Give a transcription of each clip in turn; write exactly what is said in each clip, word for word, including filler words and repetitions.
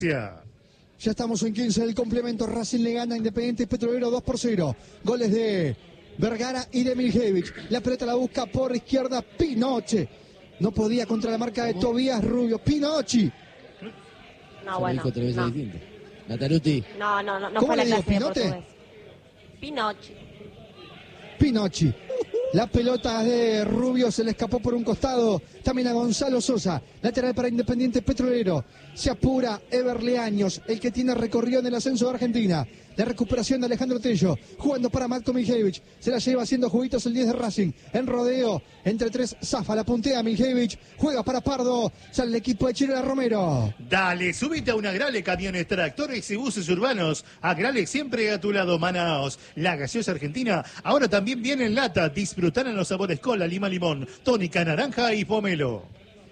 Ya estamos en quince del complemento. Racing le gana a Independiente Petrolero dos por cero. Goles de Vergara y de Miljevich. La pelota la busca por izquierda Pinoche. No podía contra la marca de Tobías Rubio. Pinochi. No, bueno. No. Nataluti. No, no, no, no ¿Cómo fue la le digo, clase de Pinote? portugués. Pinochi. Pinochi. La pelota de Rubio se le escapó por un costado. También a Gonzalo Sosa. Lateral para Independiente Petrolero. Se apura Ever Leaños, el que tiene recorrido en el ascenso de Argentina. La recuperación de Alejandro Tello. Jugando para Matko Miljevich. Se la lleva haciendo juguitos el diez de Racing. En rodeo. Entre tres. Zafa. La puntea Miljevich. Juega para Pardo. Sale el equipo de Chirela Romero. Dale, subite a una Agrale, camiones, tractores y buses urbanos. Agrale siempre a tu lado, Manaos. La gaseosa argentina ahora también viene en lata. Disfrutar en los sabores cola, lima, limón, tónica, naranja y pomelo.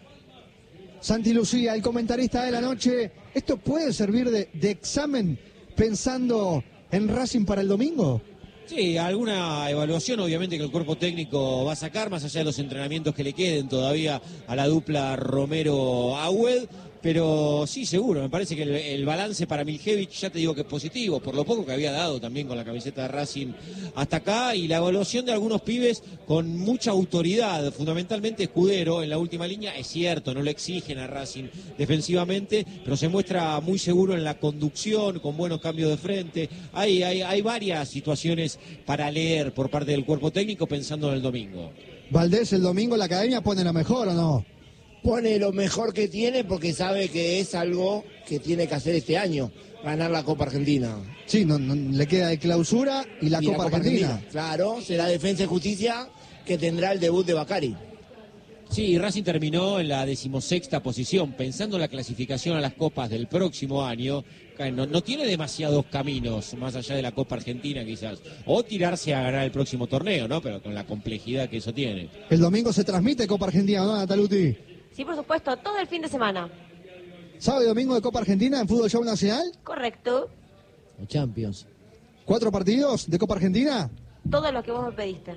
Santi Lucía, el comentarista de la noche. ¿Esto puede servir de, de examen pensando en Racing para el domingo? Sí, alguna evaluación obviamente que el cuerpo técnico va a sacar, más allá de los entrenamientos que le queden todavía a la dupla Romero-Agüed. Pero sí, seguro, me parece que el, el balance para Miljevich, ya te digo que es positivo, por lo poco que había dado también con la camiseta de Racing hasta acá, y la evaluación de algunos pibes con mucha autoridad, fundamentalmente Escudero en la última línea, es cierto, no le exigen a Racing defensivamente, pero se muestra muy seguro en la conducción, con buenos cambios de frente. Hay, hay, hay varias situaciones para leer por parte del cuerpo técnico pensando en el domingo. Valdés, el domingo la academia pone la mejor, ¿o no? Pone lo mejor que tiene porque sabe que es algo que tiene que hacer este año, ganar la Copa Argentina. Sí, no, no, le queda de clausura y la, y Copa, la Copa Argentina. Argentina. Claro, será Defensa y Justicia que tendrá el debut de Bacari. Sí, Racing terminó en la decimosexta posición, pensando en la clasificación a las copas del próximo año. No, no tiene demasiados caminos, más allá de la Copa Argentina quizás, o tirarse a ganar el próximo torneo, ¿no? Pero con la complejidad que eso tiene. El domingo se transmite Copa Argentina, ¿no, Nataluti? Sí, por supuesto, todo el fin de semana. ¿Sábado y domingo de Copa Argentina en Fútbol Show Nacional? Correcto. O Champions. ¿Cuatro partidos de Copa Argentina? Todo lo que vos me pediste.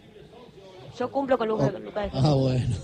Yo cumplo con Lucas. Oh. Ah, bueno.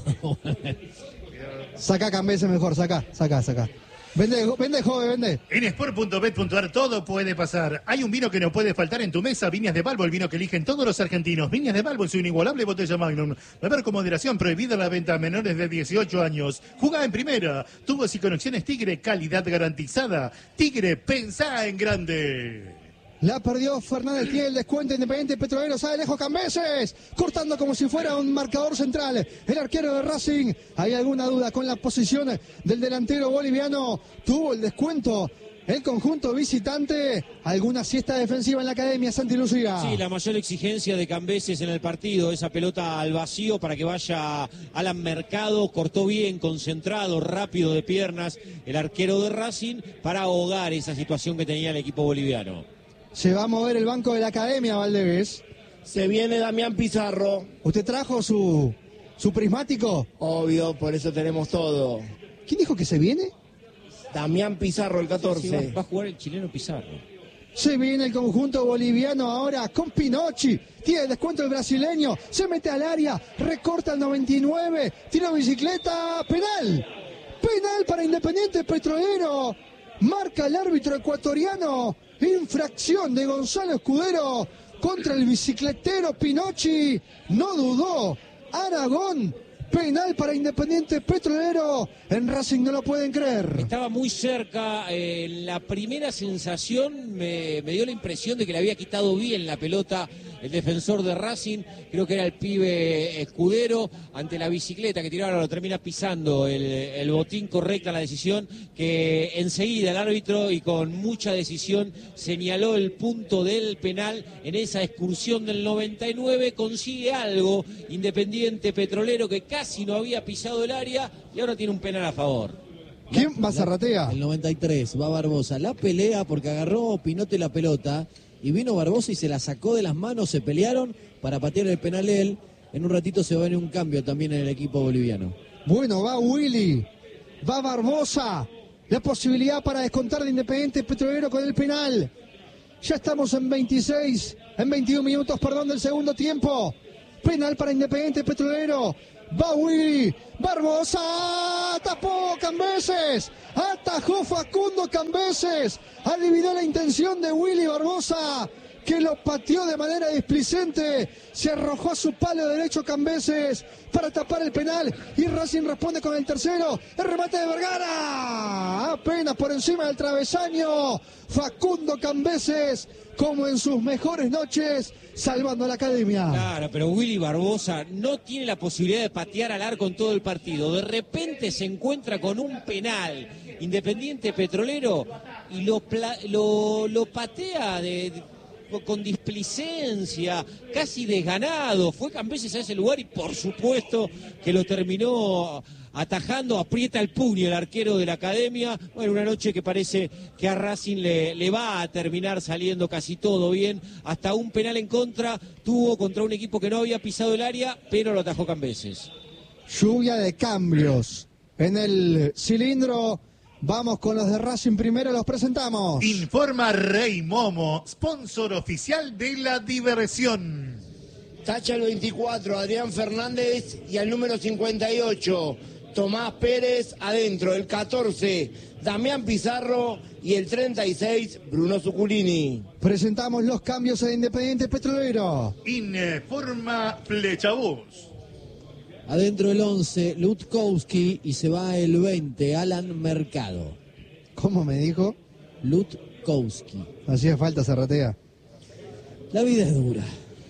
Sacá Cambese mejor, sacá, sacá, sacá. Vende, vende, joven, vende. En sport punto bet punto ar todo puede pasar. Hay un vino que no puede faltar en tu mesa. Viñas de Balbo, el vino que eligen todos los argentinos. Viñas de Balbo es una inigualable botella Magnum. Beber con moderación, prohibida la venta a menores de dieciocho años. Jugá en primera. Tubos y conexiones Tigre, calidad garantizada. Tigre, pensá en grande. La perdió Fernández, tiene el descuento Independiente Petrolero, sale lejos Cambeses, cortando como si fuera un marcador central. El arquero de Racing, ¿hay alguna duda con la posición del delantero boliviano? Tuvo el descuento el conjunto visitante. ¿Alguna siesta defensiva en la academia, Santi Lucía? Sí, la mayor exigencia de Cambeses en el partido, esa pelota al vacío para que vaya Alan Mercado, cortó bien, concentrado, rápido de piernas el arquero de Racing para ahogar esa situación que tenía el equipo boliviano. Se va a mover el banco de la academia, Valdés. Se viene Damián Pizarro. ¿Usted trajo su, su prismático? Obvio, por eso tenemos todo. ¿Quién dijo que se viene? Damián Pizarro, el catorce. Sí, va, va a jugar el chileno Pizarro. Se viene el conjunto boliviano ahora con Pinochi. Tiene el descuento el brasileño. Se mete al área. Recorta el noventa y nueve. Tira bicicleta. Penal. Penal para Independiente Petrolero. Marca el árbitro ecuatoriano. Infracción de Gonzalo Escudero contra el bicicletero Pinochi. No dudó. Aragón. Penal para Independiente Petrolero. En Racing no lo pueden creer. Estaba muy cerca. Eh, la primera sensación me, me dio la impresión de que le había quitado bien la pelota el defensor de Racing. Creo que era el pibe Escudero. Ante la bicicleta que tiraba, lo termina pisando el, el botín. Correcta la decisión, que enseguida el árbitro y con mucha decisión señaló el punto del penal. En esa excursión del noventa y nueve consigue algo Independiente Petrolero, que casi no había pisado el área y ahora tiene un penal a favor. ¿Quién va Zarratea? El noventa y tres, va Barbosa. La pelea porque agarró Pinote la pelota y vino Barbosa y se la sacó de las manos, se pelearon para patear el penal él. En un ratito se va a venir un cambio también en el equipo boliviano. Bueno, va Willy, va Barbosa. La posibilidad para descontar de Independiente Petrolero con el penal. Ya estamos en veintiséis, en veintiún minutos, perdón, del segundo tiempo. Penal para Independiente Petrolero. Va Willy Barbosa, tapó Cambeses, atajó Facundo Cambeses, adivinó la intención de Willy Barbosa, que lo pateó de manera displicente, se arrojó a su palo derecho Cambeses para tapar el penal y Racing responde con el tercero, el remate de Vergara, apenas por encima del travesaño, Facundo Cambeses, como en sus mejores noches, salvando a la Academia. Claro, pero Willy Barbosa no tiene la posibilidad de patear al arco en todo el partido. De repente se encuentra con un penal Independiente Petrolero y lo, lo, lo patea de, de, con displicencia, casi desganado. Fue Cambeses a ese lugar y por supuesto que lo terminó atajando, aprieta el puño el arquero de la Academia. Bueno, una noche que parece que a Racing le, le va a terminar saliendo casi todo bien. Hasta un penal en contra tuvo contra un equipo que no había pisado el área, pero lo atajó Cambeses. Lluvia de cambios en el cilindro. Vamos con los de Racing primero, los presentamos. Informa Rey Momo, sponsor oficial de la diversión. Tacha el veinticuatro, Adrián Fernández, y al número cincuenta y ocho, Tomás Pérez, adentro. El catorce, Damián Pizarro, y el treinta y seis, Bruno Zuculini. Presentamos los cambios en Independiente Petrolero. Informa Flechabús. Adentro el once, Lutkowski, y se va el veinte, Alan Mercado. ¿Cómo me dijo? Lutkowski. Hacía falta Zarratea. La vida es dura.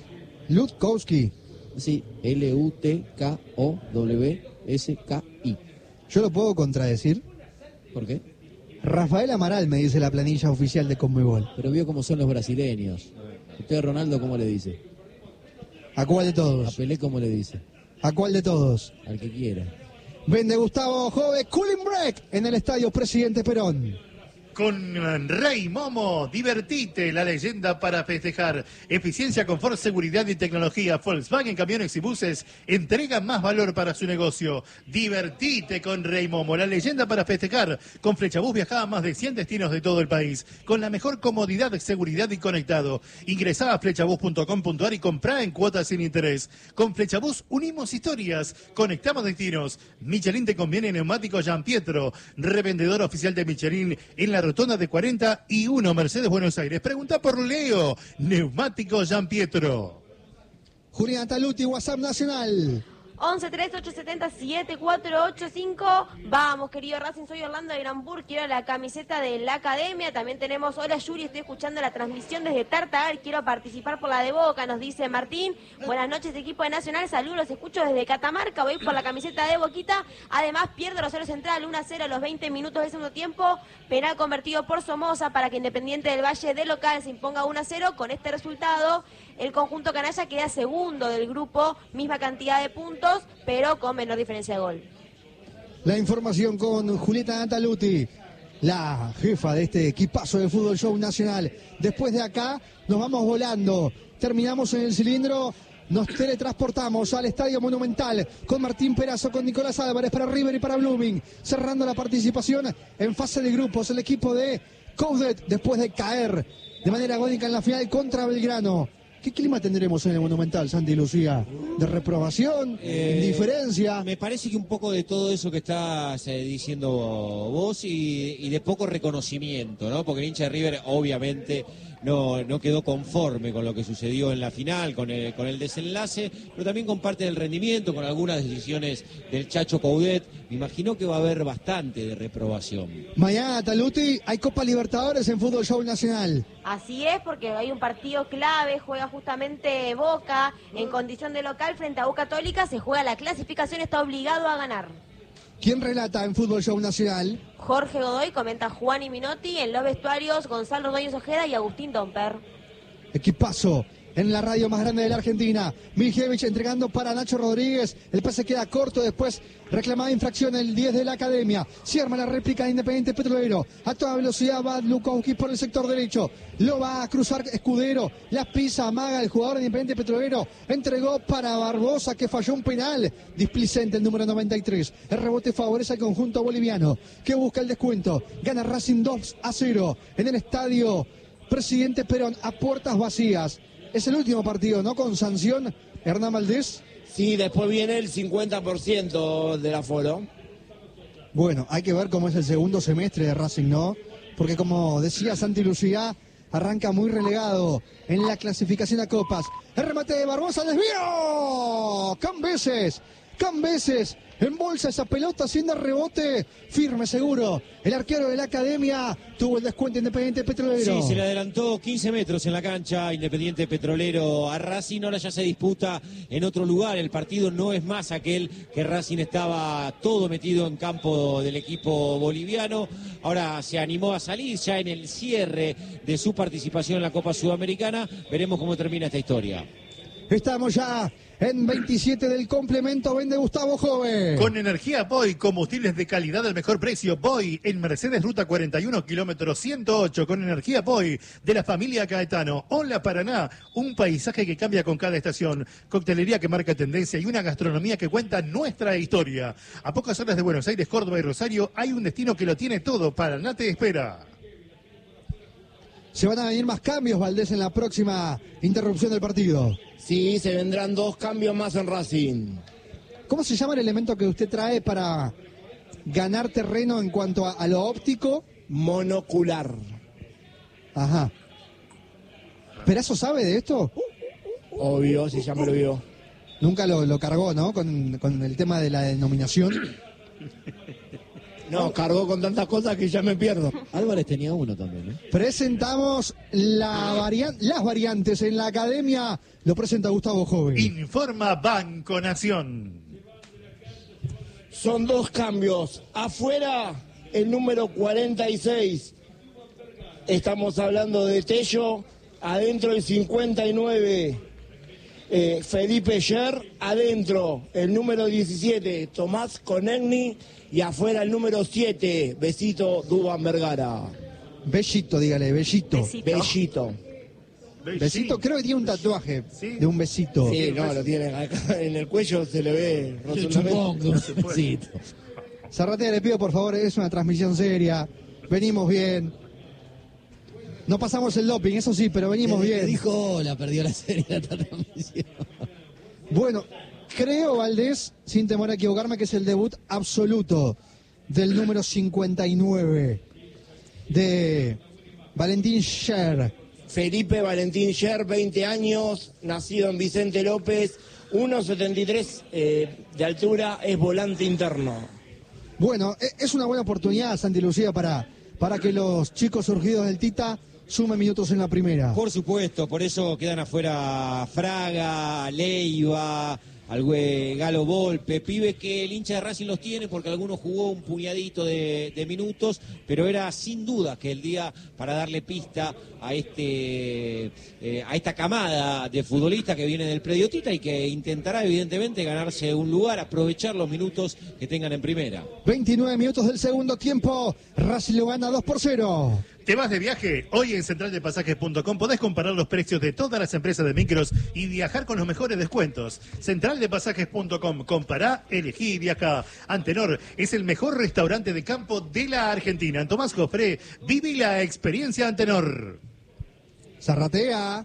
Lutkowski. Sí, L U T K O W S K I. ¿Yo lo puedo contradecir? ¿Por qué? Rafael Amaral me dice la planilla oficial de Conmebol. Pero vio cómo son los brasileños. ¿Usted, Ronaldo, cómo le dice? ¿A cuál de todos? A Pelé, ¿cómo le dice? ¿A cuál de todos? Al que quiera. Vende Gustavo Jove, Cooling Break en el estadio Presidente Perón. Con Rey Momo, divertite, la leyenda para festejar. Eficiencia, confort, seguridad y tecnología. Volkswagen Camiones y Buses entrega más valor para su negocio. Divertite con Rey Momo, la leyenda para festejar. Con Flechabús viajaba a más de cien destinos de todo el país. Con la mejor comodidad, seguridad y conectado. Ingresá a flechabús punto com punto ar y comprá en cuotas sin interés. Con Flechabús unimos historias, conectamos destinos. Michelin te conviene neumático Gian Pietro, revendedor oficial de Michelin en la rotonda de cuarenta y uno, Mercedes, Buenos Aires. Pregunta por Leo, Neumático Gian Pietro. Julián Taluti, WhatsApp Nacional. once tres ocho siete cero siete cuatro ocho cinco. Vamos, querido Racing, soy Orlando de Granburg, quiero la camiseta de la Academia. También tenemos, hola Yuri, estoy escuchando la transmisión desde Tartagal, quiero participar por la de Boca, nos dice Martín. Buenas noches, equipo de Nacional, saludos, los escucho desde Catamarca, voy por la camiseta de Boquita. Además, pierde Rosario Central uno a cero a los veinte minutos del segundo tiempo. Penal convertido por Somoza para que Independiente del Valle de local se imponga uno a cero. Con este resultado, el conjunto canalla queda segundo del grupo, misma cantidad de puntos, pero con menor diferencia de gol. La información con Julieta Antaluti, la jefa de este equipazo de Fútbol Show Nacional. Después de acá nos vamos volando, terminamos en el cilindro, nos teletransportamos al Estadio Monumental con Martín Perazo, con Nicolás Álvarez para River y para Blooming, cerrando la participación en fase de grupos el equipo de Coudet después de caer de manera agónica en la final contra Belgrano. ¿Qué clima tendremos en el Monumental, Santi y Lucía? ¿De reprobación? Eh, ¿Indiferencia? Me parece que un poco de todo eso que estás eh, diciendo vos y, y de poco reconocimiento, ¿no? Porque el hincha de River obviamente no, no quedó conforme con lo que sucedió en la final, con el, con el desenlace, pero también con parte del rendimiento, con algunas decisiones del Chacho Coudet. Me imagino que va a haber bastante de reprobación. Mañana, Taluti, hay Copa Libertadores en Fútbol Show Nacional. Así es, porque hay un partido clave, juega justamente Boca en condición de local frente a Boca Católica, se juega la clasificación, está obligado a ganar. ¿Quién relata en Fútbol Show Nacional? Jorge Godoy, comenta Juan y Minotti, en los vestuarios Gonzalo Ordóñez Ojeda y Agustín Domper. Equipazo en la radio más grande de la Argentina. Miljevich entregando para Nacho Rodríguez. El pase queda corto, después reclamada infracción el diez de la Academia. Se arma la réplica de Independiente Petrolero. A toda velocidad va Lutkowski por el sector derecho. Lo va a cruzar Escudero. La pisa, amaga el jugador de Independiente Petrolero. Entregó para Barbosa, que falló un penal. Displicente el número noventa y tres. El rebote favorece al conjunto boliviano, que busca el descuento. Gana Racing dos a cero en el estadio Presidente Perón a puertas vacías. Es el último partido, ¿no? Con sanción, Hernán Valdés. Sí, después viene el cincuenta por ciento del aforo. Bueno, hay que ver cómo es el segundo semestre de Racing, ¿no? Porque como decía Santi Lucía, arranca muy relegado en la clasificación a copas. El remate de Barbosa, desvío. Cambeses, Cambeses, embolsa esa pelota haciendo rebote, firme, seguro. El arquero de la Academia tuvo el descuento Independiente Petrolero. Sí, se le adelantó quince metros en la cancha Independiente Petrolero a Racing. Ahora ya se disputa en otro lugar. El partido no es más aquel que Racing estaba todo metido en campo del equipo boliviano. Ahora se animó a salir ya en el cierre de su participación en la Copa Sudamericana. Veremos cómo termina esta historia. Estamos ya en veintisiete del complemento, vende Gustavo Jove. Con energía Boy, combustibles de calidad al mejor precio. Boy, en Mercedes Ruta cuarenta y uno, kilómetro ciento ocho. Con energía Boy, de la familia Caetano. Hola Paraná, un paisaje que cambia con cada estación. Coctelería que marca tendencia y una gastronomía que cuenta nuestra historia. A pocas horas de Buenos Aires, Córdoba y Rosario, hay un destino que lo tiene todo. Paraná te espera. Se van a venir más cambios, Valdés, en la próxima interrupción del partido. Sí, se vendrán dos cambios más en Racing. ¿Cómo se llama el elemento que usted trae para ganar terreno en cuanto a, a lo óptico? Monocular. Ajá. ¿Perazo sabe de esto? Obvio, si ya me lo vio. Nunca lo, lo cargó, ¿no? Con, con el tema de la denominación. No, cargó con tantas cosas que ya me pierdo. Álvarez tenía uno también, ¿eh? Presentamos la varian- las variantes en la Academia. Lo presenta Gustavo Jove. Informa Banco Nación. Son dos cambios. Afuera, el número cuarenta y seis. Estamos hablando de Tello. Adentro, el cincuenta y nueve. Eh, Felipe Scher. Adentro, el número diecisiete. Tomás Conegni. Y afuera, el número siete. Besito Dubán Vergara. Bellito, dígale, bellito. Besito. Bellito. Besito, creo que tiene un tatuaje Sí. de un besito. Sí, no, lo tiene acá en el cuello, se le ve rotundamente. Un besito. Zarratea, le pido por favor, es una transmisión seria. Venimos bien. No pasamos el doping, eso sí, pero venimos Desde que bien. dijo hola, perdió la serie de esta transmisión. Bueno, creo, Valdés, sin temor a equivocarme, que es el debut absoluto del número cincuenta y nueve de Valentín Scher. Felipe Valentín Scher, veinte años, nacido en Vicente López, uno setenta y tres eh, de altura, es volante interno. Bueno, e- es una buena oportunidad, Santi Lucía, para, para que los chicos surgidos del Tita sumen minutos en la primera. Por supuesto, por eso quedan afuera Fraga, Leiva, Algüe, Galo Volpe, pibes que el hincha de Racing los tiene porque alguno jugó un puñadito de, de minutos, pero era sin duda que el día para darle pista a este eh, a esta camada de futbolistas que viene del predio Tita y que intentará evidentemente ganarse un lugar, aprovechar los minutos que tengan en primera. veintinueve minutos del segundo tiempo, Racing lo gana dos por cero. ¿Te vas de viaje? Hoy en central de pasajes punto com podés comparar los precios de todas las empresas de micros y viajar con los mejores descuentos. central de pasajes punto com. Compará, elegí y viajá. Antenor es el mejor restaurante de campo de la Argentina. En Tomás Jofré, viví la experiencia Antenor. Zarratea,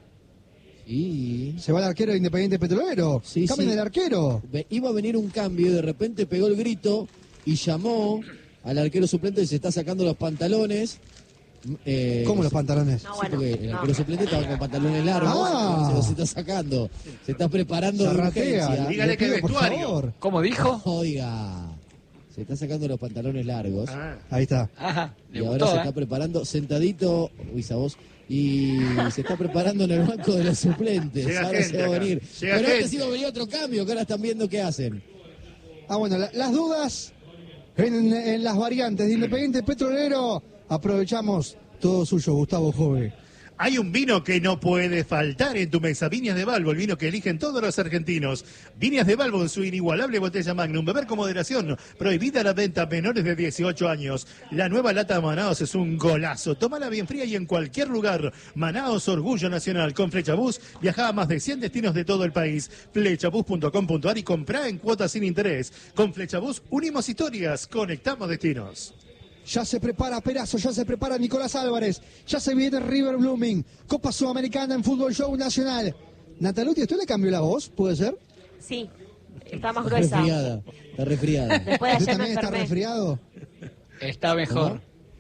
Y se va el arquero de Independiente Petrolero. Sí, Cambien sí. el arquero. Ve- iba a venir un cambio y de repente pegó el grito y llamó al arquero suplente que se está sacando los pantalones. Eh, ¿Cómo los pantalones? No, Sí, bueno. porque el no. arquero suplente estaba con pantalones largos, Ah. se los está sacando, se está preparando de Zarratea, urgencia. Dígale le que pido, por vestuario. favor. ¿Cómo dijo? Oiga, se está sacando los pantalones largos Ah. Ahí está. Ajá, le y ahora gustó, se ¿eh? está preparando sentadito, uy, esa voz, y se está preparando en el banco de los suplentes. Llega Ahora gente se va a acá. venir. Llega Pero gente. antes iba a venir otro cambio, que ahora están viendo qué hacen. Ah, bueno, la- las dudas en, en las variantes de Independiente Petrolero. Aprovechamos todo suyo, Gustavo Jove. Hay un vino que no puede faltar en tu mesa. Viñas de Balbo, el vino que eligen todos los argentinos. Viñas de Balbo en su inigualable botella Magnum. Beber con moderación. Prohibida la venta a menores de dieciocho años. La nueva lata de Manaos es un golazo. Tómala bien fría y en cualquier lugar. Manaos, orgullo nacional. Con Flechabús viaja a más de cien destinos de todo el país. Flechabús punto com punto ar y comprá en cuotas sin interés. Con Flechabús unimos historias, conectamos destinos. Ya se prepara Perazo, ya se prepara Nicolás Álvarez, ya se viene River Blooming, Copa Sudamericana en Fútbol Show Nacional. Nataluti, ¿usted le cambió la voz? ¿Puede ser? Sí. está más Está gruesa. resfriada, está resfriada. Después de ¿Usted ayer me también está enfermé. resfriado? Está mejor.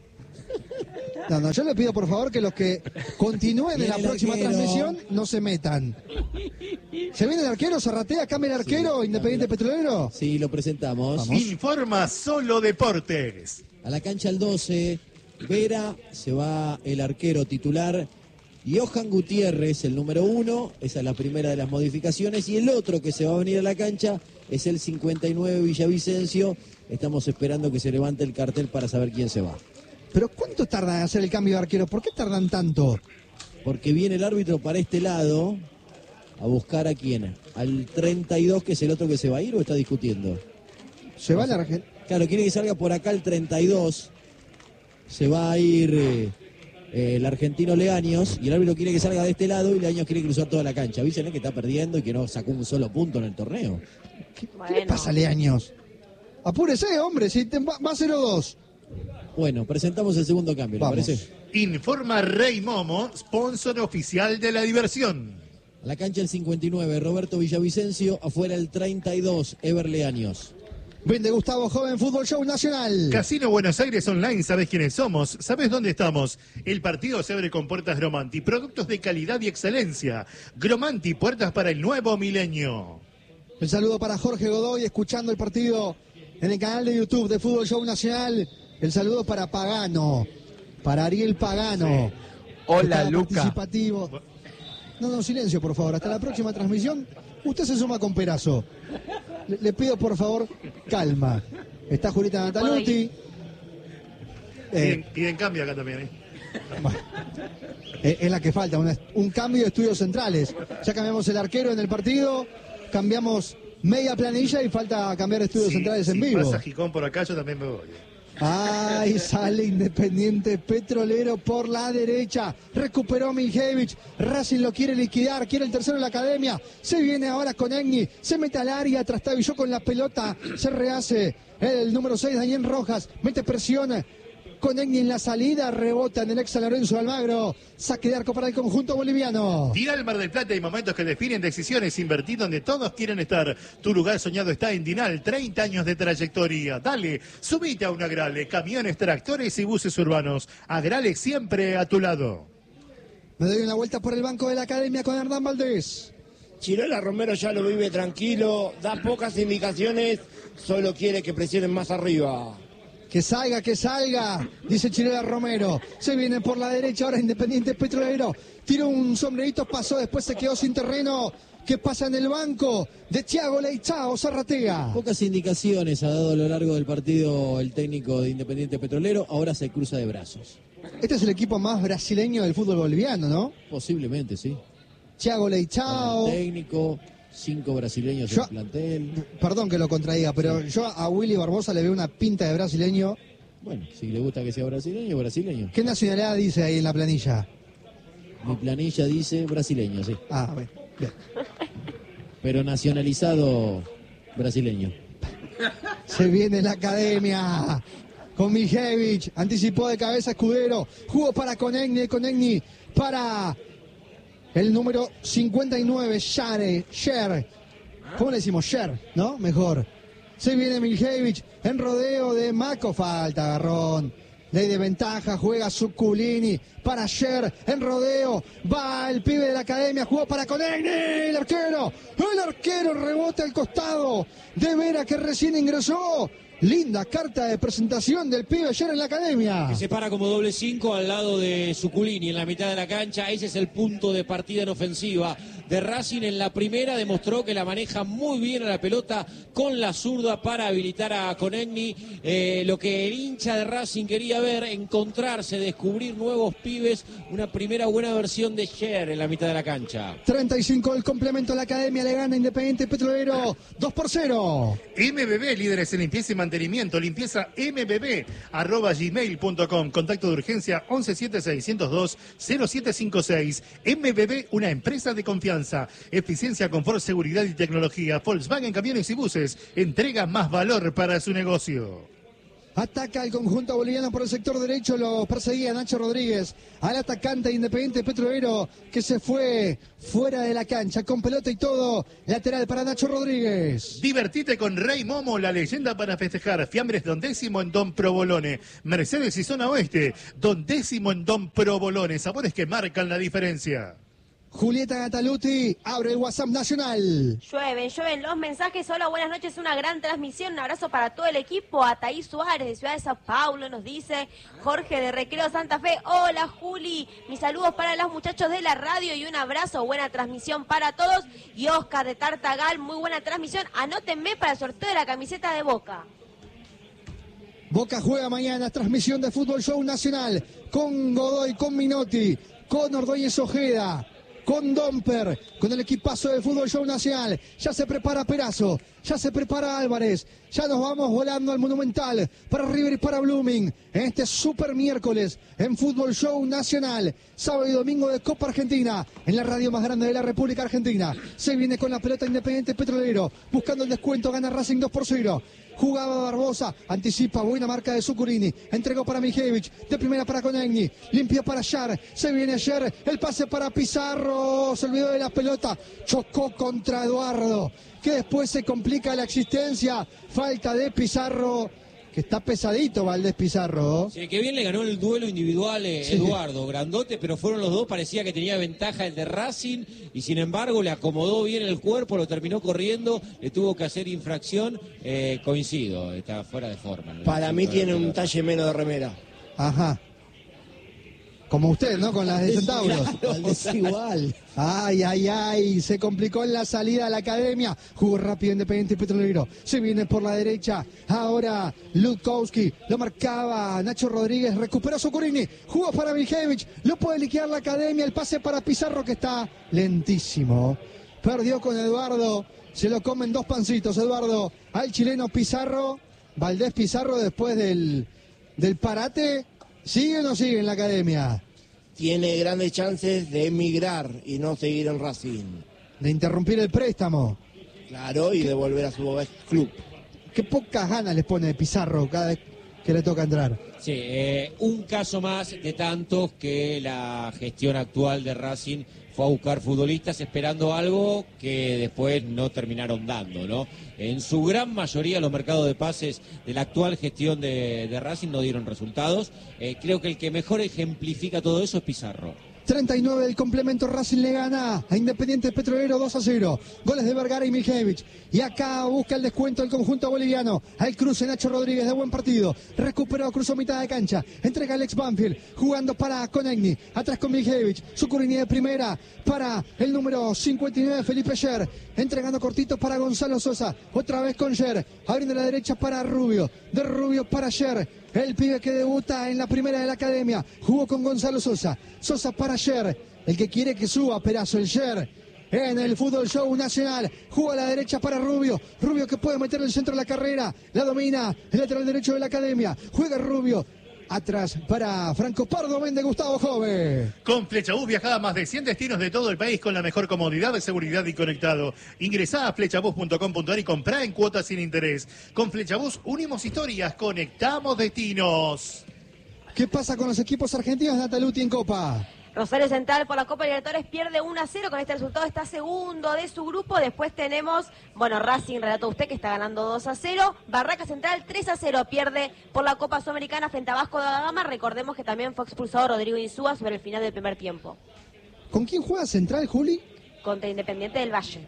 No, no, yo le pido por favor que los que continúen en Viene la el próxima arquero. transmisión no se metan. ¿Se viene el arquero? ¿Zarratea? ¿Cambia el arquero? Sí, ¿Independiente Petrolero? Sí, lo presentamos. Vamos. Informa Solo Deportes. A la cancha el doce, Vera, se va el arquero titular. Johan Gutiérrez, el número uno, esa es la primera de las modificaciones. Y el otro que se va a venir a la cancha es el cincuenta y nueve Villavicencio. Estamos esperando que se levante el cartel para saber quién se va. ¿Pero cuánto tardan en hacer el cambio de arquero? ¿Por qué tardan tanto? Porque viene el árbitro para este lado a buscar a quién. Al treinta y dos, que es el otro que se va a ir, o está discutiendo. ¿Se va el arquero? Claro, quiere que salga por acá el treinta y dos. Se va a ir eh, eh, el argentino Leaños. Y el árbitro quiere que salga de este lado y Leaños quiere cruzar toda la cancha. Avísenle que está perdiendo y que no sacó un solo punto en el torneo. ¿Qué, Bueno. ¿qué le pasa, Leaños? Apúrese, hombre, si te va, va cero dos. Bueno, presentamos el segundo cambio, ¿le Vamos. parece? Informa Rey Momo, sponsor oficial de la diversión. A la cancha el cincuenta y nueve, Roberto Villavicencio. Afuera el treinta y dos, Ever Leaños. Vende Gustavo Joven Fútbol Show Nacional. Casino Buenos Aires Online, ¿sabes quiénes somos? ¿Sabes dónde estamos? El partido se abre con puertas Gromanti, productos de calidad y excelencia. Gromanti, puertas para el nuevo milenio. El saludo para Jorge Godoy, escuchando el partido en el canal de YouTube de Fútbol Show Nacional. El saludo para Pagano, para Ariel Pagano. Hola, Está Luca. Participativo. No, no, silencio, por favor. Hasta la próxima transmisión. Usted se suma con Perazo. Le, le pido, por favor, calma. Está Julieta Nataluti. Y, Eh, en, y en cambio acá también, ¿eh? bueno, eh, es la que falta, una- un cambio de estudios centrales. Ya cambiamos el arquero en el partido, cambiamos media planilla y falta cambiar estudios Si- centrales en si vivo. pasa Gijón por acá, yo también me voy. Ay, sale Independiente Petrolero por la derecha. Recuperó Mijevich. Racing lo quiere liquidar. Quiere el tercero en la academia. Se viene ahora con Egni. Se mete al área. Trastabilló con la pelota. Se rehace el número seis, Daniel Rojas. Mete presión con Egni en la salida. Rebota en el ex San Lorenzo de Almagro. Saque de arco para el conjunto boliviano. Dinal Mar del Plata, hay momentos que definen decisiones. Invertir donde todos quieren estar. Tu lugar soñado está en Dinal. treinta años de trayectoria. Dale, subite a un Agrale. Camiones, tractores y buses urbanos. Agrale siempre a tu lado. Me doy una vuelta por el banco de la academia con Hernán Valdés. Chirola Romero ya lo vive tranquilo, da pocas indicaciones, solo quiere que presionen más arriba. Que salga, que salga, dice Chirola Romero. Se viene por la derecha ahora Independiente Petrolero. Tiró un sombrerito, pasó, después se quedó sin terreno. ¿Qué pasa en el banco de Thiago Leitzao Zarratea? Pocas indicaciones ha dado a lo largo del partido el técnico de Independiente Petrolero. Ahora se cruza de brazos. Este es el equipo más brasileño del fútbol boliviano, ¿no? Posiblemente, sí. Thiago Leitzao. Con el técnico, cinco brasileños Yo- en plantel. Perdón que lo contraiga, pero yo a Willy Barbosa le veo una pinta de brasileño. Bueno, si le gusta que sea brasileño, brasileño. ¿Qué nacionalidad dice ahí en la planilla? Mi planilla dice brasileño, sí. Ah, bueno, bien. Pero nacionalizado brasileño. Se viene la academia con Mijevich, anticipó de cabeza Escudero, jugó para Conegni, Conegni para el número cincuenta y nueve, Share, Sher, ¿cómo le decimos? Sher, ¿no? Mejor. Se viene Mijevich en rodeo de Maco, falta agarrón. Ley de ventaja, juega Zuculini para Sher en rodeo. Va el pibe de la academia, jugó para Conegni, el arquero. El arquero rebota al costado de Vera que recién ingresó. Linda carta de presentación del pibe ayer en la academia. Que se para como doble cinco al lado de Zuculini en la mitad de la cancha. Ese es el punto de partida en ofensiva de Racing. En la primera demostró que la maneja muy bien a la pelota con la zurda para habilitar a Conegni. Eh, lo que el hincha de Racing quería ver, encontrarse, descubrir nuevos pibes. Una primera buena versión de Sher en la mitad de la cancha. treinta y cinco el complemento de la academia, le gana Independiente Petrolero dos por cero. M B B, líderes en limpieza y mantenimiento. Limpieza m b b arroba gmail punto com. Contacto de urgencia once siete seiscientos dos cero siete cinco seis. M B B, una empresa de confianza. Eficiencia, confort, seguridad y tecnología. Volkswagen Camiones y Buses. Entrega más valor para su negocio. Ataca el conjunto boliviano por el sector derecho, lo perseguía Nacho Rodríguez, al atacante Independiente Petrolero que se fue fuera de la cancha con pelota y todo, lateral para Nacho Rodríguez. Divertite con Rey Momo, la leyenda para festejar. Fiambres Don Décimo en Don Provolone. Mercedes y Zona Oeste, Don Décimo en Don Provolone. Sabores que marcan la diferencia. Julieta Gataluti abre el WhatsApp nacional. Llueven, llueven los mensajes. Hola, buenas noches, una gran transmisión. Un abrazo para todo el equipo. Ataí Suárez de Ciudad de Sao Paulo nos dice. Jorge de Recreo Santa Fe. Hola, Juli. Mis saludos para los muchachos de la radio y un abrazo. Buena transmisión para todos. Y Oscar de Tartagal, muy buena transmisión. Anótenme para el sorteo de la camiseta de Boca. Boca juega mañana, transmisión de Fútbol Show Nacional. Con Godoy, con Minotti, con Ordóñez Ojeda, con Domper, con el equipazo de Fútbol Show Nacional. Ya se prepara Perazo, ya se prepara Álvarez. Ya nos vamos volando al Monumental para River y para Blooming. En este super miércoles en Fútbol Show Nacional. Sábado y domingo de Copa Argentina en la radio más grande de la República Argentina. Se viene con la pelota Independiente Petrolero. Buscando el descuento, gana Racing dos por cero. Jugaba Barbosa, anticipa, buena marca de Zucurini, entregó para Mijevich, de primera para Conegni, limpió para Yar, se viene ayer, el pase para Pizarro, se olvidó de la pelota, chocó contra Eduardo, que después se complica la existencia, falta de Pizarro, que está pesadito Valdés Pizarro. Sí, que bien le ganó el duelo individual eh, sí. Eduardo, grandote, pero fueron los dos, parecía que tenía ventaja el de Racing, y sin embargo le acomodó bien el cuerpo, lo terminó corriendo, le tuvo que hacer infracción, eh, coincido, está fuera de forma. Para mí tiene un talle menos de remera. Ajá. Como usted, ¿no? Con las de Centauros. Claro, es igual. Ay, ay, ay. Se complicó en la salida a la academia. Jugó rápido Independiente Petrolero. Se viene por la derecha. Ahora Lutkowski. Lo marcaba Nacho Rodríguez. Recuperó Zucurini. Jugó para Mijevich. Lo puede liquidar la academia. El pase para Pizarro que está lentísimo. Perdió con Eduardo. Se lo comen dos pancitos, Eduardo. Al chileno Pizarro. Valdés Pizarro después del, del parate. ¿Sigue o no sigue en la academia? Tiene grandes chances de emigrar y no seguir en Racing. De interrumpir el préstamo. Claro, y de volver a su ex club. Qué pocas ganas les pone Pizarro cada vez que le toca entrar. Sí, eh, un caso más de tantos que la gestión actual de Racing fue a buscar futbolistas esperando algo que después no terminaron dando, ¿no? En su gran mayoría los mercados de pases de la actual gestión de, de Racing no dieron resultados. Eh, creo que el que mejor ejemplifica todo eso es Pizarro. treinta y nueve del complemento, Racing le gana a Independiente Petrolero dos a cero. Goles de Vergara y Mijevich. Y acá busca el descuento el conjunto boliviano. Al cruce Nacho Rodríguez de buen partido. Recuperó, cruzó mitad de cancha. Entrega Alex Banfield. Jugando para Conegni. Atrás con Mijevich. Zucurini de primera para el número cincuenta y nueve, Felipe Scher. Entregando cortito para Gonzalo Sosa. Otra vez con Scher. Abriendo la derecha para Rubio. De Rubio para Scher. El pibe que debuta en la primera de la academia. Jugó con Gonzalo Sosa. Sosa para Scher. El que quiere que suba, Perazo, el Scher. En el Fútbol Show Nacional. Juega a la derecha para Rubio. Rubio que puede meter el centro de la carrera. La domina. El lateral derecho de la academia. Juega Rubio. Atrás para Franco Pardo, vende Gustavo Jove. Con Flechabús viajá a más de cien destinos de todo el país con la mejor comodidad, seguridad y conectado. Ingresá a flechabús punto com punto a r y comprá en cuotas sin interés. Con Flechabús unimos historias, conectamos destinos. ¿Qué pasa con los equipos argentinos, Nataluti, en Copa? Rosario Central por la Copa Libertadores pierde uno a cero, con este resultado está segundo de su grupo. Después tenemos, bueno, Racing, relató usted, que está ganando dos a cero. Barraca Central tres a cero, pierde por la Copa Sudamericana frente a Vasco da Gama. Recordemos que también fue expulsado Rodrigo Insúa sobre el final del primer tiempo. ¿Con quién juega Central, Juli? Contra Independiente del Valle.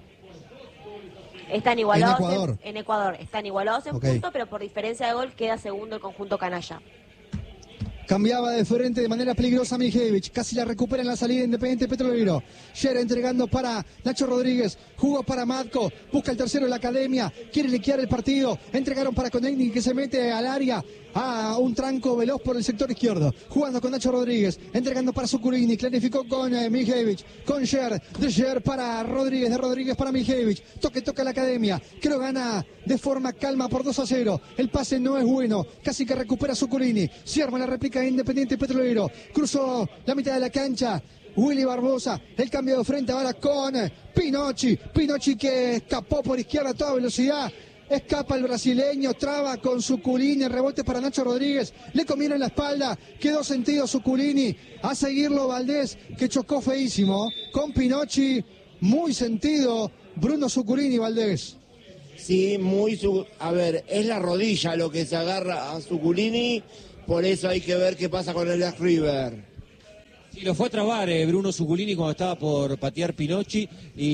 Están igualados en Ecuador. En, en Ecuador. Están igualados en okay. puntos, pero por diferencia de gol queda segundo el conjunto canalla. Cambiaba de frente de manera peligrosa Mijevich. Casi la recupera en la salida Independiente Petrolero. Scher entregando para Nacho Rodríguez. Jugó para Matco. Busca el tercero de la academia. Quiere liquidar el partido. Entregaron para Conegni, que se mete al área. A un tranco veloz por el sector izquierdo. Jugando con Nacho Rodríguez. Entregando para Zucurini. Clarificó con eh, Mijevich. Con Scher. De Scher para Rodríguez. De Rodríguez para Mijevich. Toque, toca la academia. Creo gana de forma calma por dos a cero. El pase no es bueno. Casi que recupera Zucurini. Se arma la réplica Independiente Petrolero. Cruzó la mitad de la cancha. Willy Barbosa. El cambio de frente ahora con Pinocchi. Pinocchi que escapó por izquierda a toda velocidad. Escapa el brasileño, traba con Zuculini, rebote para Nacho Rodríguez, le comieron la espalda, quedó sentido Zuculini, a seguirlo Valdés, que chocó feísimo, con Pinocchi, muy sentido, Bruno Zuculini, Valdés. Sí, muy... Su... A ver, es la rodilla lo que se agarra a Zuculini, por eso hay que ver qué pasa con el East River. Sí, lo fue a trabar eh, Bruno Zuculini cuando estaba por patear Pinocchi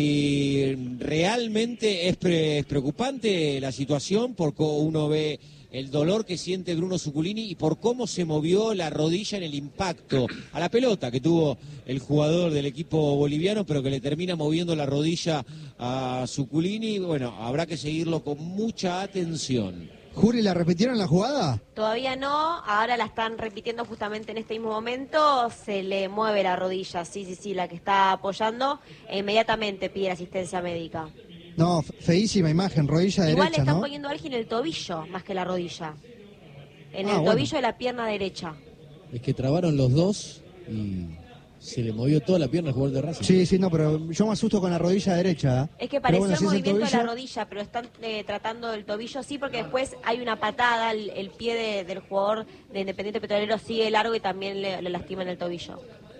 y realmente es, pre, es preocupante la situación porque uno ve el dolor que siente Bruno Zuculini y por cómo se movió la rodilla en el impacto a la pelota que tuvo el jugador del equipo boliviano, pero que le termina moviendo la rodilla a Zuculini. Bueno, habrá que seguirlo con mucha atención. Juli, ¿la repitieron la jugada? Todavía no, ahora la están repitiendo justamente en este mismo momento, se le mueve la rodilla, sí, sí, sí, la que está apoyando, e inmediatamente pide asistencia médica. No, feísima imagen, rodilla Igual derecha, le están ¿no? poniendo algo en el tobillo, más que la rodilla. En Ah, el bueno. tobillo de la pierna derecha. Es que trabaron los dos y se le movió toda la pierna al jugador de Racing. Sí, sí, no, pero yo me asusto con la rodilla derecha. Es que Pero pareció bueno, el si es el movimiento de la tobillo- rodilla, pero están eh, tratando del tobillo, sí, porque después hay una patada, el, el pie de- del jugador de Independiente Petrolero sigue largo y también le, le lastima en el tobillo.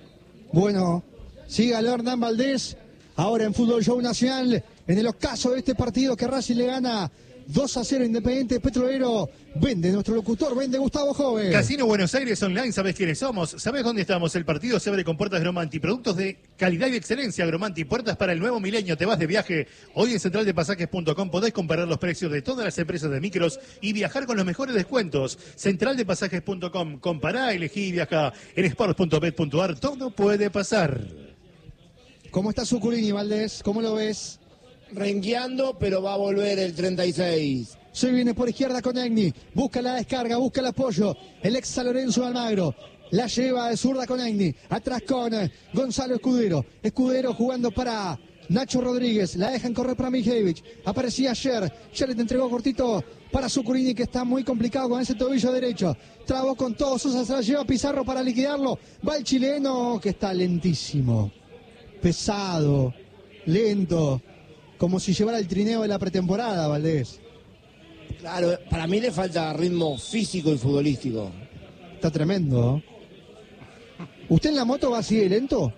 Bueno, sígalo Hernán Valdés, ahora en Fútbol Show Nacional, en el ocaso de este partido que Racing le gana dos a cero Independiente Petrolero. Vende nuestro locutor, vende Gustavo Jove. Casino Buenos Aires Online, ¿sabés quiénes somos? ¿Sabés dónde estamos? El partido se abre con puertas Gromanti. Productos de calidad y excelencia, Gromanti. Puertas para el nuevo milenio. Te vas de viaje. Hoy en central de pasajes punto com podés comparar los precios de todas las empresas de micros y viajar con los mejores descuentos. central de pasajes punto com. Compará, elegí y viaja. En sports punto bet punto ar todo puede pasar. ¿Cómo está Zuculini, Valdés? ¿Cómo lo ves? Rengueando, pero va a volver el treinta y seis. Se viene por izquierda con Egni, busca la descarga, busca el apoyo, el ex San Lorenzo Almagro, la lleva de zurda con Egni, atrás con eh, Gonzalo Escudero, Escudero jugando para Nacho Rodríguez, la dejan correr para Mijevich, aparecía Sher, Sher te entregó cortito para Zuculini que está muy complicado con ese tobillo derecho, trabó con todo, Sosa se la lleva Pizarro para liquidarlo, va el chileno que está lentísimo, pesado, lento, como si llevara el trineo de la pretemporada, Valdés. Claro, para mí le falta ritmo físico y futbolístico. Está tremendo. ¿Usted en la moto va así de lento?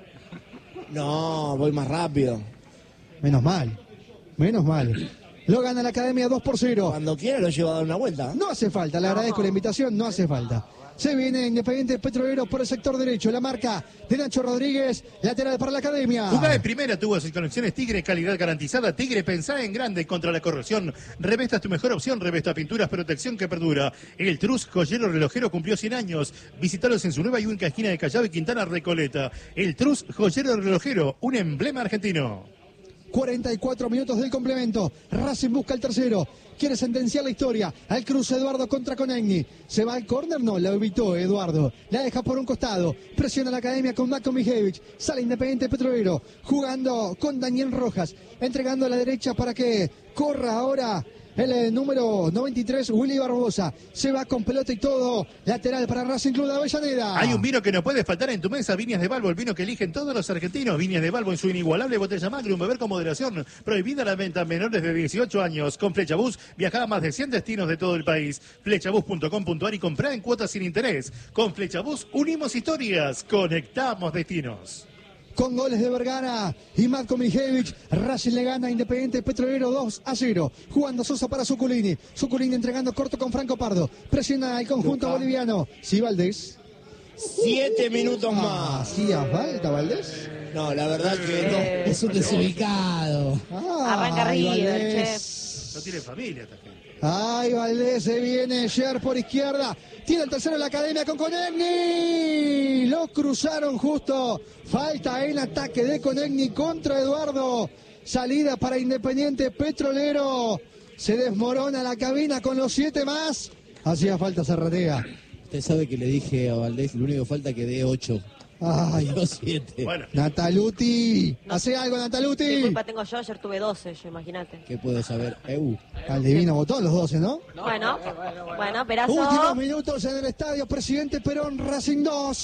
No, voy más rápido. Menos mal, menos mal. Lo gana la Academia dos por cero. Cuando quiera lo llevo a dar una vuelta. No hace falta, le agradezco la invitación, no hace falta. Se viene Independiente Petrolero por el sector derecho. La marca de Nacho Rodríguez, lateral para la Academia. Jugá en primera, tuvo sus conexiones Tigre, calidad garantizada. Tigre, pensá en grande contra la corrosión. Revesta es tu mejor opción. Revesta Pinturas, protección que perdura. El Trus, joyero relojero, cumplió cien años. Visítalos en su nueva y única esquina de Callao y Quintana Recoleta. El Trus, joyero relojero, un emblema argentino. cuarenta y cuatro minutos del complemento. Racing busca el tercero. Quiere sentenciar la historia. Al cruce Eduardo contra Conegni. ¿Se va al córner? No, la evitó Eduardo. La deja por un costado. Presiona la Academia con Marco Mijevich. Sale Independiente Petrolero. Jugando con Daniel Rojas. Entregando a la derecha para que corra ahora el eh, número noventa y tres, Willy Barbosa. Se va con pelota y todo. Lateral para Racing Club de Avellaneda. Hay un vino que no puede faltar en tu mesa, Viñas de Balbo, el vino que eligen todos los argentinos. Viñas de Balbo en su inigualable botella Magnum, beber con moderación. Prohibida la venta a menores de dieciocho años. Con Flechabús viaja a más de cien destinos de todo el país. flechabús punto com punto ar y comprá en cuotas sin interés. Con Flechabús unimos historias, conectamos destinos. Con goles de Vergara y Matko Mijevich, Racing le gana a Independiente Petrolero dos a cero. Jugando Sosa para Zuculini. Zuculini entregando corto con Franco Pardo. Presiona el conjunto Luca. boliviano. Sí, Valdés. Siete minutos más. ¿Hacía falta, Valdés? No, la verdad que no. Es un desubicado. Arranca Ay, River, Valdés. No tiene familia esta gente. Ay, Valdés, se viene Sher por izquierda. Tiene el tercero en la Academia con Conegni. Lo cruzaron justo. Falta en ataque de Conegni contra Eduardo. Salida para Independiente Petrolero. Se desmorona la cabina con los siete más. Hacía falta Zarratea. Usted sabe que le dije a Valdés, lo único que falta es que dé ocho. Ay, No siete. Bueno, Nataluti. Hace algo, ¿Qué Nataluti. culpa tengo yo? Ayer tuve doce, yo imagínate. ¿Qué puedo saber? Eu. Al divino votó los doce, ¿no? Bueno, bueno, Perazo. Últimos minutos en el estadio Presidente Perón, Racing dos,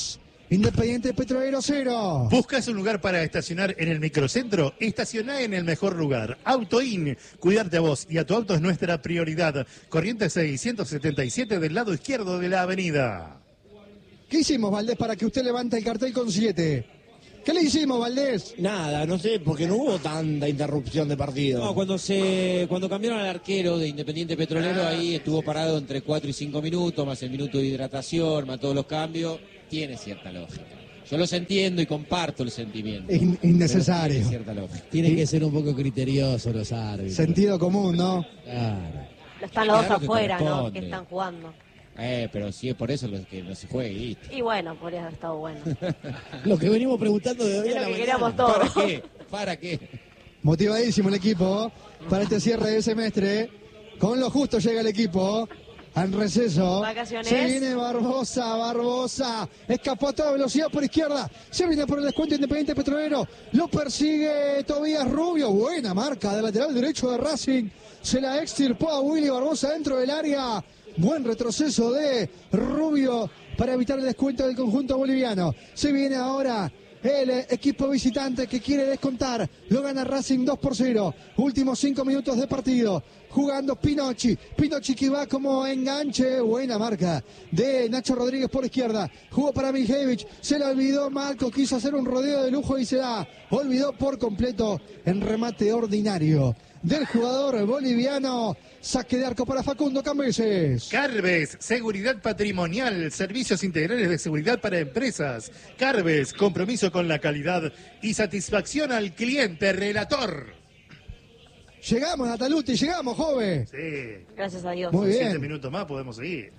Independiente Petrolero cero. ¿Buscas un lugar para estacionar en el microcentro? Estacioná en el mejor lugar. AutoIn. Cuidarte a vos y a tu auto es nuestra prioridad. Corrientes seiscientos setenta y siete del lado izquierdo de la avenida. ¿Qué hicimos, Valdés, para que usted levante el cartel con siete? ¿Qué le hicimos, Valdés? Nada, no sé, porque no hubo tanta interrupción de partido. No, cuando se cuando cambiaron al arquero de Independiente Petrolero, Ah, ahí estuvo parado entre cuatro y cinco minutos, más el minuto de hidratación, más todos los cambios. Tiene cierta lógica. Yo los entiendo y comparto el sentimiento. In- pero innecesario. tiene cierta lógica. Tienen que ser un poco criteriosos los árbitros. Sentido común, ¿no? Claro. Están los dos Claro que afuera, ¿no? corresponde. Que están jugando. Eh, pero si es por eso lo que no se juegue, y listo. Y bueno, podría haber estado bueno. Lo que venimos preguntando de hoy Es a lo la que mañana. queríamos todos. ¿Para qué? ¿Para qué? Motivadísimo el equipo para este cierre de semestre. Con lo justo llega el equipo al receso. Vacaciones. Se viene Barbosa, Barbosa. Escapó a toda velocidad por izquierda. Se viene por el descuento Independiente Petrolero. Lo persigue Tobías Rubio. Buena marca del lateral derecho de Racing. Se la extirpó a Willy Barbosa dentro del área. Buen retroceso de Rubio para evitar el descuento del conjunto boliviano. Se viene ahora el eh, equipo visitante que quiere descontar. Lo gana Racing dos por cero. Últimos cinco minutos de partido. Jugando Pinocchi. Pinocchi que va como enganche. Buena marca de Nacho Rodríguez por izquierda. Jugó para Mijevich. Se la olvidó Marco. Quiso hacer un rodeo de lujo y se la olvidó por completo en remate ordinario del jugador boliviano. Saque de arco para Facundo Cambeses. Carves, seguridad patrimonial, servicios integrales de seguridad para empresas. Carves, compromiso con la calidad y satisfacción al cliente, relator. Llegamos, Nataluti, llegamos, joven. Sí, Gracias a Dios. Muy siete bien. minutos más podemos seguir.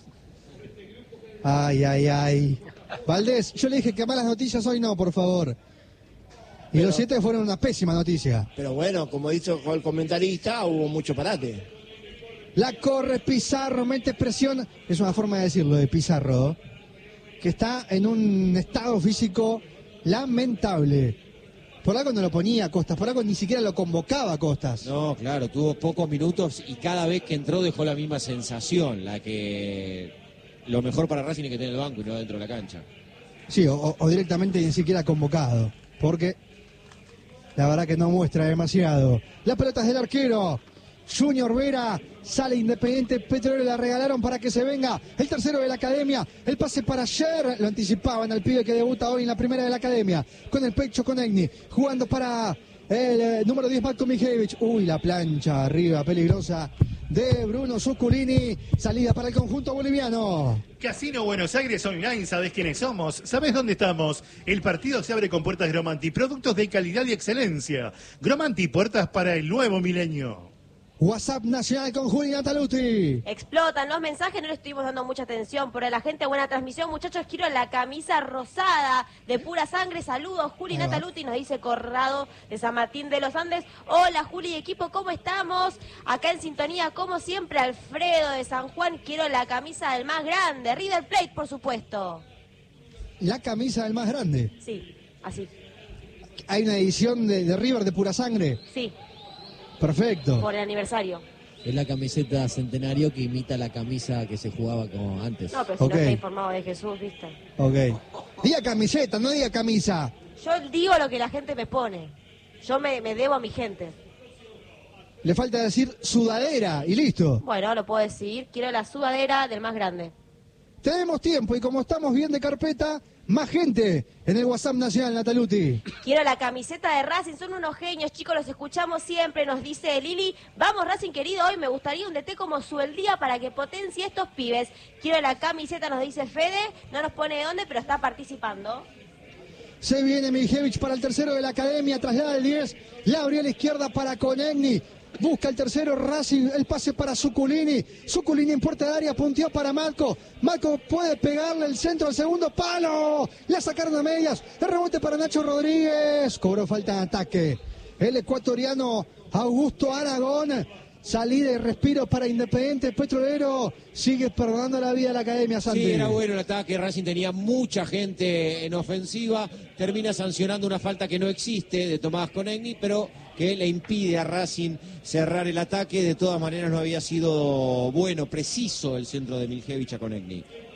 Ay, ay, ay. Valdés, yo le dije que malas noticias hoy no, por favor. Y los siete fueron una pésima noticia. Pero bueno, como dijo el comentarista, hubo mucho parate. La corre Pizarro, mete presión. Es una forma de decirlo de Pizarro, que está en un estado físico lamentable. Por algo no lo ponía a Costas, por algo ni siquiera lo convocaba a Costas. No, claro, tuvo pocos minutos y cada vez que entró dejó la misma sensación, la que lo mejor para Racing es que tiene el banco y no dentro de la cancha. Sí, o, o directamente ni siquiera convocado, porque la verdad que no muestra demasiado. La pelota es del arquero. Junior Vera, sale Independiente Petrolero, la regalaron para que se venga el tercero de la academia. El pase para ayer, lo anticipaban al pibe que debuta hoy en la primera de la academia. Con el pecho con Egni, jugando para el eh, número diez, Marco Mijevich. Uy, la plancha arriba, peligrosa, de Bruno Zuculini. Salida para el conjunto boliviano. Casino Buenos Aires Online, ¿sabés quiénes somos? ¿Sabés dónde estamos? El partido se abre con puertas Gromanti, productos de calidad y excelencia. Gromanti, puertas para el nuevo milenio. WhatsApp Nacional con Juli Nataluti. Explotan los mensajes, no le estuvimos dando mucha atención, pero a la gente, buena transmisión. Muchachos, quiero la camisa rosada de pura sangre. Saludos, Juli Ahí va. Nataluti, nos dice Corrado de San Martín de los Andes. Hola, Juli y equipo, ¿cómo estamos? Acá en sintonía, como siempre, Alfredo de San Juan. Quiero la camisa del más grande, River Plate, por supuesto. La camisa del más grande. Sí, así, Hay una edición de, de River de pura sangre. sí, Perfecto. por el aniversario. Es la camiseta centenario que imita la camisa que se jugaba como antes. No, pero si Ok. no está informado de Jesús, ¿viste? Ok. Diga camiseta, no diga camisa. Yo digo lo que la gente me pone. Yo me, me debo a mi gente. Le falta decir sudadera y listo. Bueno, lo puedo decir. Quiero la sudadera del más grande. Tenemos tiempo y como estamos bien de carpeta, más gente en el WhatsApp Nacional, Nataluti. Quiero la camiseta de Racing, son unos genios, chicos, los escuchamos siempre, nos dice Lili. Vamos, Racing querido, hoy me gustaría un D T como Sueldía para que potencie a estos pibes. Quiero la camiseta, nos dice Fede, no nos pone de dónde, pero está participando. Se viene Mijevich para el tercero de la academia, traslada el diez, la abrió a la izquierda para Conegni. Busca el tercero Racing, el pase para Zuculini. Zuculini en puerta de área, punteó para Marco. Marco puede pegarle el centro al segundo palo. La sacaron a medias. El rebote para Nacho Rodríguez. Cobró falta de ataque. El ecuatoriano Augusto Aragón. Salida y respiro para Independiente Petrolero. Sigue perdonando la vida a la academia, Santi. Sí, era bueno el ataque. Racing tenía mucha gente en ofensiva. Termina sancionando una falta que no existe de Tomás Conegni, pero que le impide a Racing cerrar el ataque. De todas maneras no había sido bueno, preciso el centro de Miljevich a Conegni.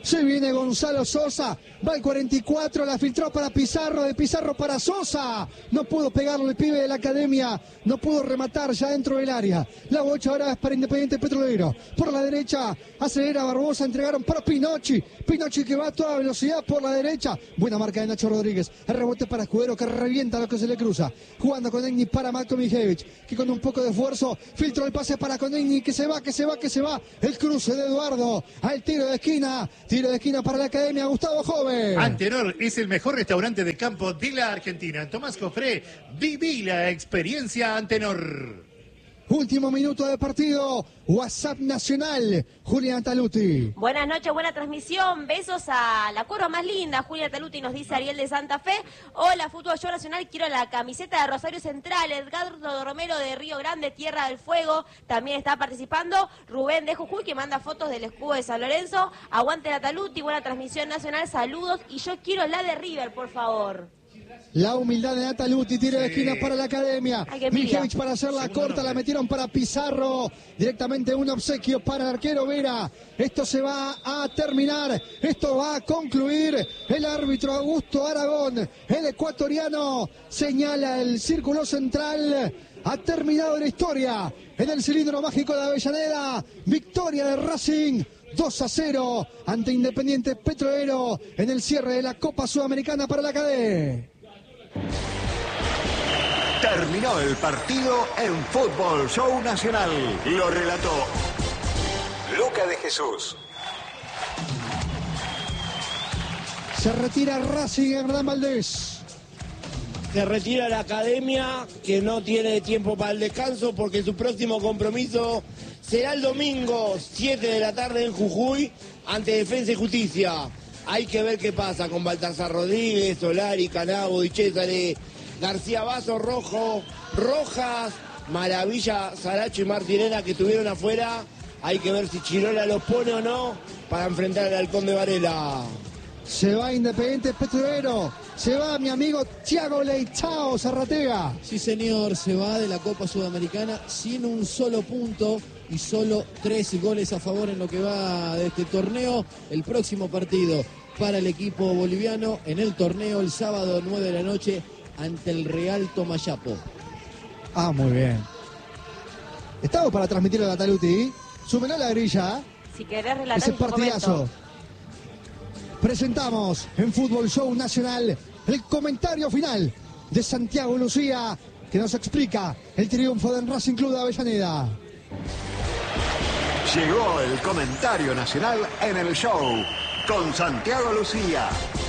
Se viene Gonzalo Sosa, va el cuarenta y cuatro, la filtró para Pizarro, de Pizarro para Sosa. No pudo pegarlo el pibe de la academia, no pudo rematar ya dentro del área. La bocha ahora es para Independiente Petrolero. Por la derecha, acelera Barbosa, entregaron para Pinocchi. Pinocchi que va a toda velocidad por la derecha. Buena marca de Nacho Rodríguez. El rebote para Escudero que revienta lo que se le cruza. Jugando con Egni para Marco Mijevich, que con un poco de esfuerzo filtró el pase para Conegni, que se va, que se va, que se va. El cruce de Eduardo al tiro de esquina. Tiro de esquina para la academia, Gustavo Joven. Antenor es el mejor restaurante de campo de la Argentina. Tomás Cofré, viví la experiencia Antenor. Último minuto de partido. WhatsApp Nacional, Julián Taluti. Buenas noches, buena transmisión. Besos a la curva más linda. Julián Taluti nos dice Ariel de Santa Fe. Hola, Fútbol Show Nacional. Quiero la camiseta de Rosario Central. Edgardo Romero de Río Grande, Tierra del Fuego. También está participando. Rubén de Jujuy, que manda fotos del escudo de San Lorenzo. Aguante la Taluti, buena transmisión nacional. Saludos. Y yo quiero la de River, por favor. La humildad de Nataluti, tiro de esquina para la academia. Mijevich para hacer la corta, la metieron para Pizarro. Directamente un obsequio para el arquero Vera. Esto se va a terminar, esto va a concluir. El árbitro Augusto Aragón, el ecuatoriano, señala el círculo central. Ha terminado la historia en el cilindro mágico de Avellaneda. Victoria de Racing. dos a cero ante Independiente Petrolero en el cierre de la Copa Sudamericana para la Cadena. Terminó el partido en Fútbol Show Nacional. Lo relató Luca de Jesús. Se retira Racing, Hernán Valdés. Se retira la academia, que no tiene tiempo para el descanso porque su próximo compromiso será el domingo, siete de la tarde en Jujuy, ante Defensa y Justicia. Hay que ver qué pasa con Baltasar Rodríguez, Solari, Canabo, Di Cesare, García Vaso, Rojo, Rojas, Maravilla, Saracho y Martinena que estuvieron afuera. Hay que ver si Chirola los pone o no para enfrentar al Halcón de Varela. Se va Independiente Petrolero, se va mi amigo Thiago Leitzao Zarratega. Sí señor, se va de la Copa Sudamericana sin un solo punto y solo tres goles a favor en lo que va de este torneo. El próximo partido para el equipo boliviano en el torneo el sábado nueve de la noche ante el Real Tomayapo. Ah, muy bien. Estamos para transmitirlo a la Taluti. Súmenlo a la grilla. Si querés relatar ese en su partidazo. momento. Presentamos en Fútbol Show Nacional el comentario final de Santiago Lucía, que nos explica el triunfo del Racing Club de Avellaneda. Llegó el comentario nacional en el show con Santiago Lucía.